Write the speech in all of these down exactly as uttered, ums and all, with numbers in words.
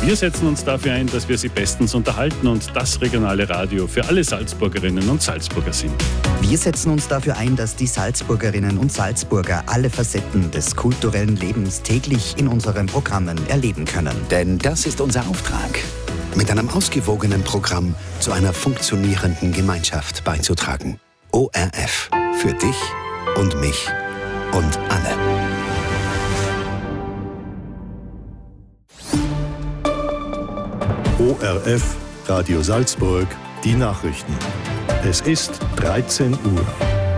Wir setzen uns dafür ein, dass wir Sie bestens unterhalten und das regionale Radio für alle Salzburgerinnen und Salzburger sind. Wir setzen uns dafür ein, dass die Salzburgerinnen und Salzburger alle Facetten des kulturellen Lebens täglich in unseren Programmen erleben können. Denn das ist unser Auftrag, mit einem ausgewogenen Programm zu einer funktionierenden Gemeinschaft beizutragen. O R F. Für dich und mich und alle. O R F, Radio Salzburg, die Nachrichten. Es ist dreizehn Uhr.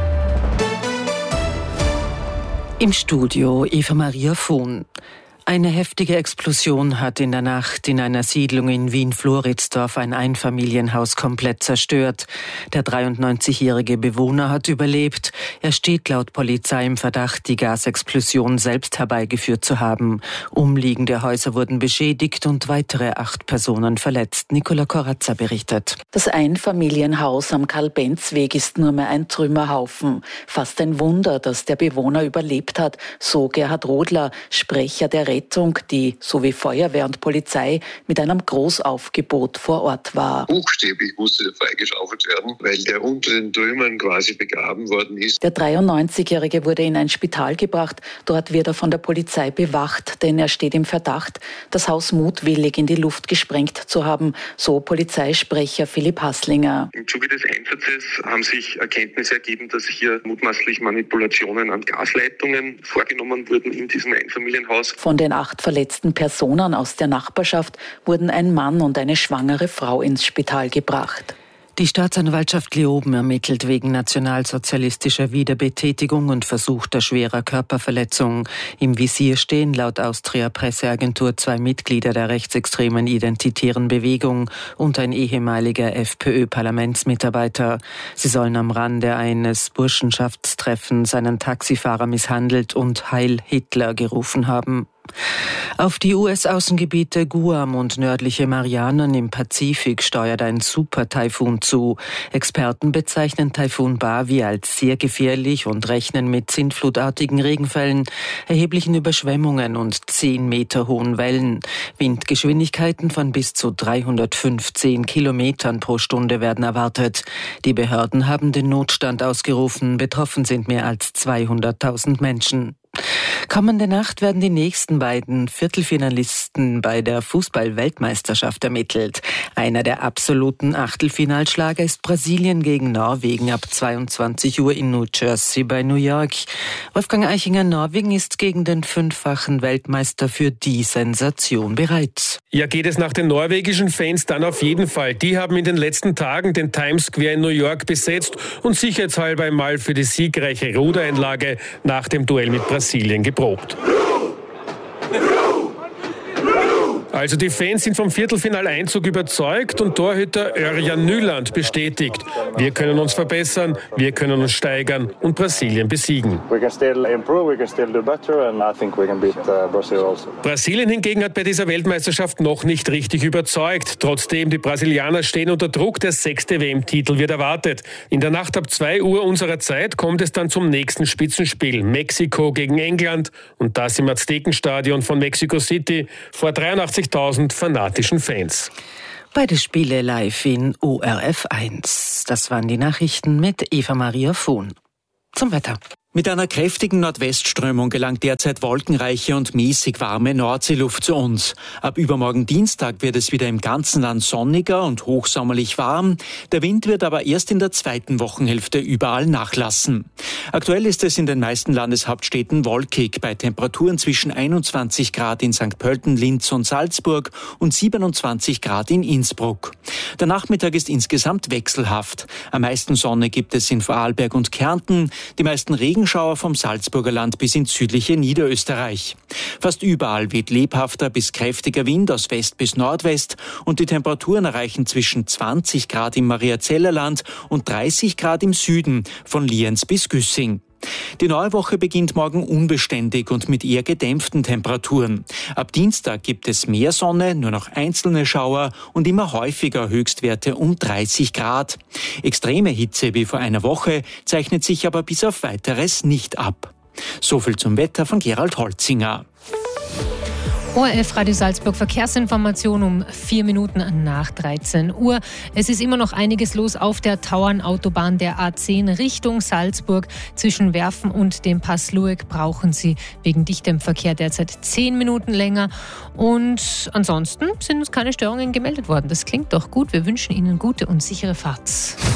Im Studio Eva Maria Vohn. Eine heftige Explosion hat in der Nacht in einer Siedlung in Wien-Floridsdorf ein Einfamilienhaus komplett zerstört. Der dreiundneunzigjährige Bewohner hat überlebt. Er steht laut Polizei im Verdacht, die Gasexplosion selbst herbeigeführt zu haben. Umliegende Häuser wurden beschädigt und weitere acht Personen verletzt. Nicola Corazza berichtet. Das Einfamilienhaus am Karl-Benz-Weg ist nur mehr ein Trümmerhaufen. Fast ein Wunder, dass der Bewohner überlebt hat, so Gerhard Rodler, Sprecher der Rettung, die, so wie Feuerwehr und Polizei, mit einem Großaufgebot vor Ort war. Buchstäblich musste freigeschaufelt werden, weil der unter den Trümmern quasi begraben worden ist. Der dreiundneunzigjährige wurde in ein Spital gebracht. Dort wird er von der Polizei bewacht, denn er steht im Verdacht, das Haus mutwillig in die Luft gesprengt zu haben, so Polizeisprecher Philipp Hasslinger. Im Zuge des Einsatzes haben sich Erkenntnisse ergeben, dass hier mutmaßlich Manipulationen an Gasleitungen vorgenommen wurden in diesem Einfamilienhaus. Von den acht verletzten Personen aus der Nachbarschaft wurden ein Mann und eine schwangere Frau ins Spital gebracht. Die Staatsanwaltschaft Leoben ermittelt wegen nationalsozialistischer Wiederbetätigung und versuchter schwerer Körperverletzung. Im Visier stehen laut Austria Presseagentur zwei Mitglieder der rechtsextremen Identitären Bewegung und ein ehemaliger FPÖ-Parlamentsmitarbeiter. Sie sollen am Rande eines Burschenschaftstreffens einen Taxifahrer misshandelt und Heil Hitler gerufen haben. Auf die U S-Außengebiete Guam und nördliche Marianen im Pazifik steuert ein Super-Taifun zu. Experten bezeichnen Taifun Bavi als sehr gefährlich und rechnen mit sintflutartigen Regenfällen, erheblichen Überschwemmungen und zehn Meter hohen Wellen. Windgeschwindigkeiten von bis zu dreihundertfünfzehn Kilometern pro Stunde werden erwartet. Die Behörden haben den Notstand ausgerufen. Betroffen sind mehr als zweihunderttausend Menschen. Kommende Nacht werden die nächsten beiden Viertelfinalisten bei der Fußball-Weltmeisterschaft ermittelt. Einer der absoluten Achtelfinalschlager ist Brasilien gegen Norwegen ab zweiundzwanzig Uhr in New Jersey bei New York. Wolfgang Eichinger, Norwegen ist gegen den fünffachen Weltmeister für die Sensation bereit. Ja, geht es nach den norwegischen Fans dann auf jeden Fall. Die haben in den letzten Tagen den Times Square in New York besetzt und sicherheitshalber einmal für die siegreiche Rudereinlage nach dem Duell mit Brasilien geprobt. Also die Fans sind vom Viertelfinaleinzug überzeugt und Torhüter Örjan Nyland bestätigt: Wir können uns verbessern, wir können uns steigern und Brasilien besiegen. Brasilien hingegen hat bei dieser Weltmeisterschaft noch nicht richtig überzeugt. Trotzdem, die Brasilianer stehen unter Druck, der sechste W M-Titel wird erwartet. In der Nacht ab zwei Uhr unserer Zeit kommt es dann zum nächsten Spitzenspiel. Mexiko gegen England und das im Aztekenstadion von Mexico City vor dreiundachtzigtausend fanatischen Fans. Beide Spiele live in O R F eins. Das waren die Nachrichten mit Eva Maria Vohn. Zum Wetter. Mit einer kräftigen Nordwestströmung gelangt derzeit wolkenreiche und mäßig warme Nordseeluft zu uns. Ab übermorgen Dienstag wird es wieder im ganzen Land sonniger und hochsommerlich warm. Der Wind wird aber erst in der zweiten Wochenhälfte überall nachlassen. Aktuell ist es in den meisten Landeshauptstädten wolkig, bei Temperaturen zwischen einundzwanzig Grad in Sankt Pölten, Linz und Salzburg und siebenundzwanzig Grad in Innsbruck. Der Nachmittag ist insgesamt wechselhaft. Am meisten Sonne gibt es in Vorarlberg und Kärnten, die meisten Regenschauer vom Salzburger Land bis ins südliche Niederösterreich. Fast überall weht lebhafter bis kräftiger Wind aus West bis Nordwest und die Temperaturen erreichen zwischen zwanzig Grad im Mariazellerland und dreißig Grad im Süden, von Lienz bis Güssing. Die neue Woche beginnt morgen unbeständig und mit eher gedämpften Temperaturen. Ab Dienstag gibt es mehr Sonne, nur noch einzelne Schauer und immer häufiger Höchstwerte um dreißig Grad. Extreme Hitze wie vor einer Woche zeichnet sich aber bis auf Weiteres nicht ab. So viel zum Wetter von Gerald Holzinger. O R F Radio Salzburg Verkehrsinformation um vier Minuten nach dreizehn Uhr. Es ist immer noch einiges los auf der Tauernautobahn der A zehn Richtung Salzburg. Zwischen Werfen und dem Pass Lueck brauchen Sie wegen dichtem Verkehr derzeit zehn Minuten länger. Und ansonsten sind uns keine Störungen gemeldet worden. Das klingt doch gut. Wir wünschen Ihnen gute und sichere Fahrt.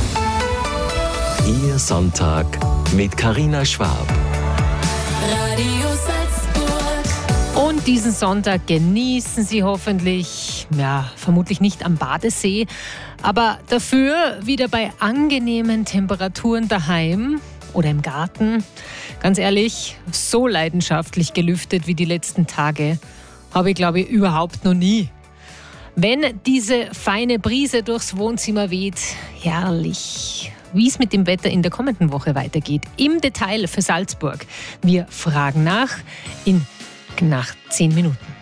Ihr Sonntag mit Carina Schwab. Radio Salzburg. Und diesen Sonntag genießen Sie hoffentlich, ja, vermutlich nicht am Badesee, aber dafür wieder bei angenehmen Temperaturen daheim oder im Garten. Ganz ehrlich, so leidenschaftlich gelüftet wie die letzten Tage habe ich, glaube ich, überhaupt noch nie. Wenn diese feine Brise durchs Wohnzimmer weht, herrlich. Wie es mit dem Wetter in der kommenden Woche weitergeht, im Detail für Salzburg. Wir fragen nach in nach zehn Minuten.